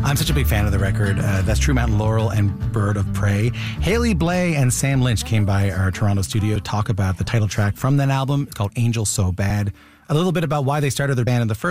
I'm such a big fan of the record. That's True Mountain Laurel and Bird of Prey. Haley Blay and Sam Lynch came by our Toronto studio to talk about the title track from that album called Angel So Bad. A little bit about why they started their band in the first